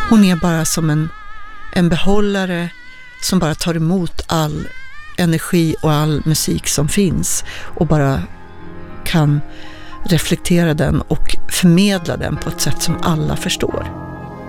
Hon är bara som en behållare som bara tar emot all energi och all musik som finns och bara kan reflektera den och förmedla den på ett sätt som alla förstår.